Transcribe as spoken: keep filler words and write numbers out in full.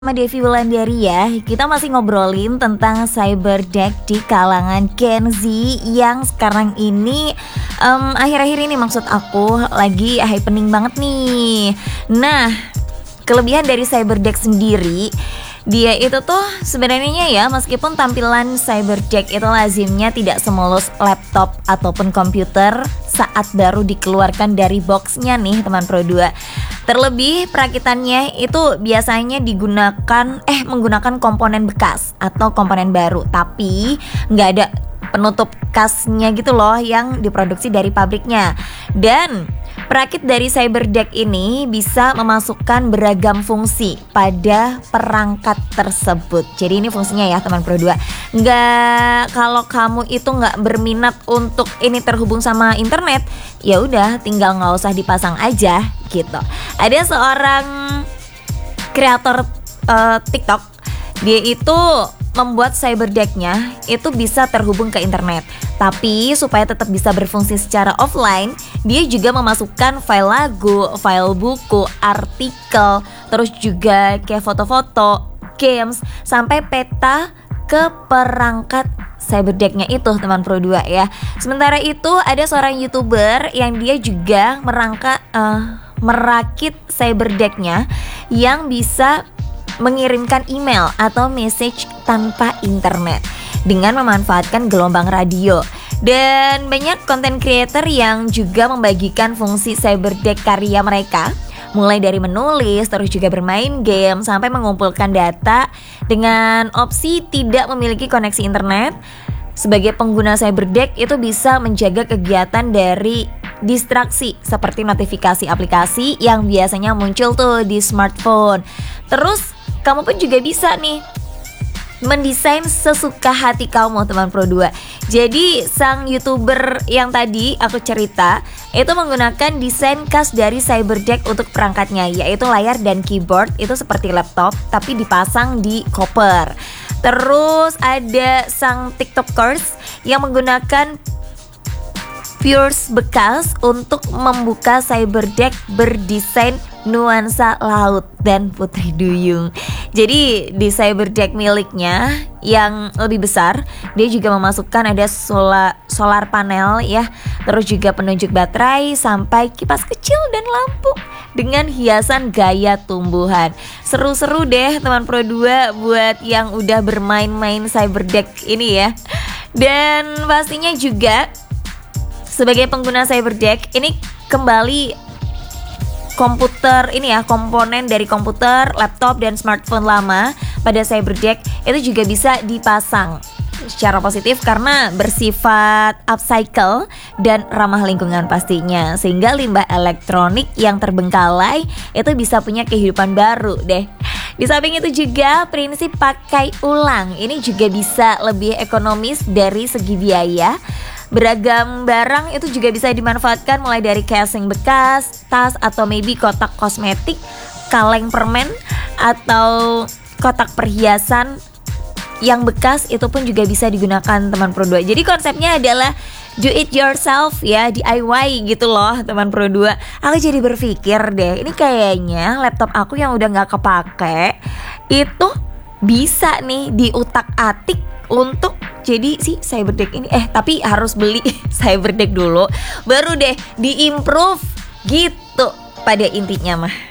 Sama Devi Wulandari ya, kita masih ngobrolin tentang cyberdeck di kalangan Gen Z yang sekarang ini um, akhir-akhir ini maksud aku lagi happening banget nih. Nah, kelebihan dari cyberdeck sendiri, dia itu tuh sebenarnya ya, meskipun tampilan cyberdeck itu lazimnya tidak semulus laptop ataupun komputer saat baru dikeluarkan dari boxnya nih teman Pro dua. Terlebih perakitannya itu biasanya digunakan eh menggunakan komponen bekas atau komponen baru, tapi nggak ada penutup kasnya gitu loh yang diproduksi dari pabriknya. Dan perakit dari cyberdeck ini bisa memasukkan beragam fungsi pada perangkat tersebut. Jadi ini fungsinya ya teman Pro dua. Nggak, kalau kamu itu nggak berminat untuk ini terhubung sama internet, ya udah tinggal nggak usah dipasang aja gitu. Ada seorang kreator uh, TikTok, dia itu membuat cyberdecknya itu bisa terhubung ke internet, tapi supaya tetap bisa berfungsi secara offline, dia juga memasukkan file lagu, file buku, artikel, terus juga kayak foto-foto, games, sampai peta ke perangkat cyberdecknya itu teman Pro dua ya. Sementara itu ada seorang YouTuber yang dia juga merangka uh, merakit cyberdecknya yang bisa mengirimkan email atau message tanpa internet dengan memanfaatkan gelombang radio. Dan banyak content creator yang juga membagikan fungsi cyberdeck karya mereka, mulai dari menulis, terus juga bermain game, sampai mengumpulkan data dengan opsi tidak memiliki koneksi internet. Sebagai pengguna cyberdeck itu bisa menjaga kegiatan dari distraksi seperti notifikasi aplikasi yang biasanya muncul tuh di smartphone. Terus kamu pun juga bisa nih mendesain sesuka hati kamu teman Pro dua. Jadi sang YouTuber yang tadi aku cerita itu menggunakan desain khas dari cyberdeck untuk perangkatnya, yaitu layar dan keyboard itu seperti laptop tapi dipasang di koper. Terus ada sang TikTokers yang menggunakan Pures bekas untuk membuka cyberdeck berdesain nuansa laut dan putri duyung. Jadi di cyberdeck miliknya yang lebih besar, dia juga memasukkan ada solar, solar panel ya, terus juga penunjuk baterai sampai kipas kecil dan lampu dengan hiasan gaya tumbuhan. Seru-seru deh teman Pro dua buat yang udah bermain-main cyberdeck ini ya. Dan pastinya juga sebagai pengguna cyberdeck ini kembali komputer ini ya, komponen dari komputer, laptop dan smartphone lama pada cyberdeck itu juga bisa dipasang secara positif karena bersifat upcycle dan ramah lingkungan pastinya, sehingga limbah elektronik yang terbengkalai itu bisa punya kehidupan baru deh. Di samping itu juga prinsip pakai ulang ini juga bisa lebih ekonomis dari segi biaya. Beragam barang itu juga bisa dimanfaatkan, mulai dari casing bekas, tas atau maybe kotak kosmetik, kaleng permen atau kotak perhiasan yang bekas itu pun juga bisa digunakan teman Pro dua. Jadi konsepnya adalah do it yourself ya, D I Y gitu loh teman Pro dua. Aku jadi berpikir deh, ini kayaknya laptop aku yang udah gak kepake itu bisa nih diutak-atik untuk jadi si cyberdeck ini. Eh tapi harus beli cyberdeck dulu, baru deh diimprove gitu pada intinya mah.